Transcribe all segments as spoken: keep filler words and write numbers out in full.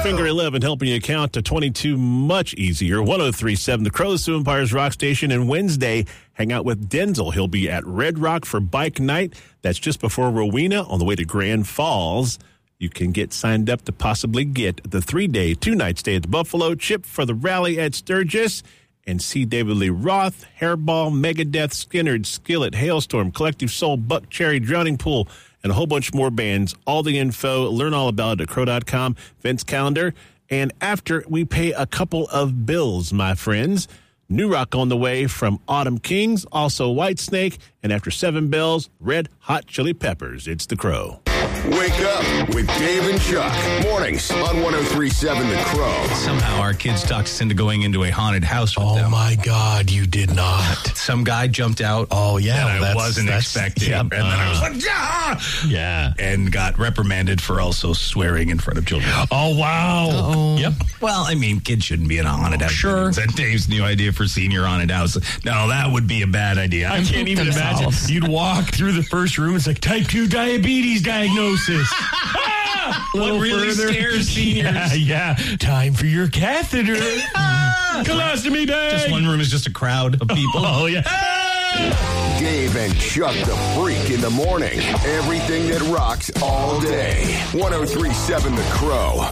Finger eleven, helping you count to twenty-two much easier. one oh three point seven, the Crow's Sioux Empires Rock Station. And Wednesday, hang out with Denzel. He'll be at Red Rock for Bike Night. That's just before Rowena on the way to Grand Falls. You can get signed up to possibly get the three-day, two-night stay at the Buffalo, Chip for the rally at Sturgis, and see David Lee Roth, Hairball, Megadeth, Skynyrd, Skillet, Hailstorm, Collective Soul, Buck Cherry, Drowning Pool, and a whole bunch more bands. All the info, learn all about it at crow dot com, events calendar. And after, we pay a couple of bills, my friends. New rock on the way from Autumn Kings, also Whitesnake, and after seven bells, Red Hot Chili Peppers. It's The Crow. Wake up with Dave and Chuck. Mornings on one oh three point seven The Crow. Somehow our kids talked us into going into a haunted house with oh them. Oh, my God, you did not. Some guy jumped out. Oh, yeah. That well, I wasn't that's, expecting. Yep, and then uh, I was like, yeah! Yeah. And got reprimanded for also swearing in front of children. Oh, wow. Uh-oh. Yep. Well, I mean, kids shouldn't be in a haunted house. Sure. That's Dave's new idea for senior haunted house. No, that would be a bad idea. I can't even imagine. You'd walk through the first room. It's like type two diabetes diagnosis. What really further. scares seniors. Yeah, yeah. Time for your catheter. Colostomy bag. Just one room is just a crowd of people. Oh, yeah. Dave and Chuck the Freak in the morning. Everything that rocks all day. one oh three point seven The Crow.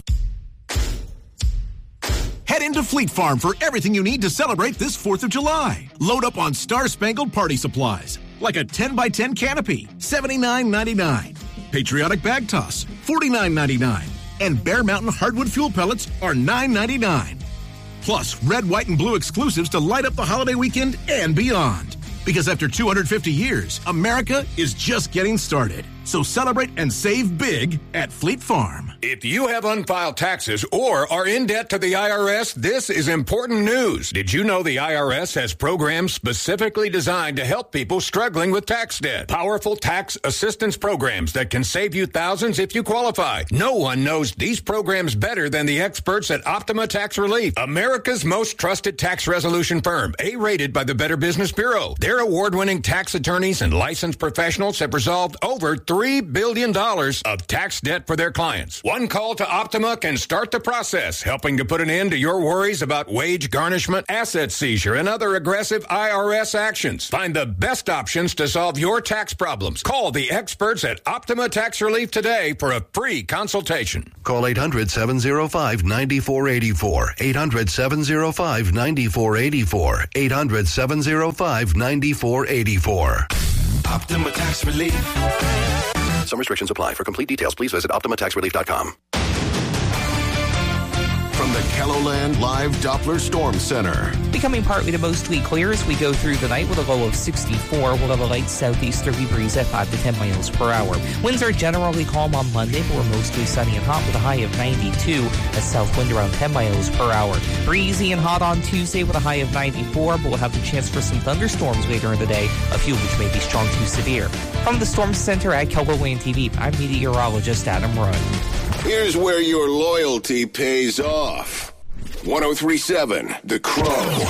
Head into Fleet Farm for everything you need to celebrate this fourth of July. Load up on star-spangled party supplies, like a ten by ten canopy, seventy-nine ninety-nine. Patriotic bag toss, forty-nine ninety-nine. And Bear Mountain hardwood fuel pellets are nine ninety-nine. Plus, red, white, and blue exclusives to light up the holiday weekend and beyond. Because after two hundred fifty years, America is just getting started. So celebrate and save big at Fleet Farm. If you have unfiled taxes or are in debt to the I R S, this is important news. Did you know the I R S has programs specifically designed to help people struggling with tax debt? Powerful tax assistance programs that can save you thousands if you qualify. No one knows these programs better than the experts at Optima Tax Relief, America's most trusted tax resolution firm, A-rated by the Better Business Bureau. Their award-winning tax attorneys and licensed professionals have resolved over three billion dollars of tax debt for their clients. One call to Optima can start the process, helping to put an end to your worries about wage garnishment, asset seizure, and other aggressive I R S actions. Find the best options to solve your tax problems. Call the experts at Optima Tax Relief today for a free consultation. Call eight hundred, seven oh five, nine four eight four. eight hundred, seven oh five, nine four eight four. eight hundred, seven oh five, nine four eight four. Optima Tax Relief. Some restrictions apply. For complete details, please visit Optima Tax Relief dot com. From the Kelloland Live Doppler Storm Center. Becoming partly to mostly clear as we go through the night with a low of sixty-four. We'll have a light southeasterly breeze at five to ten miles per hour. Winds are generally calm on Monday, but we're mostly sunny and hot with a high of ninety-two. A south wind around ten miles per hour. Breezy and hot on Tuesday with a high of ninety-four, but we'll have the chance for some thunderstorms later in the day, a few of which may be strong to severe. From the Storm Center at KELOLAND T V, I'm meteorologist Adam Run. Here's where your loyalty pays off. one oh three point seven The Crow.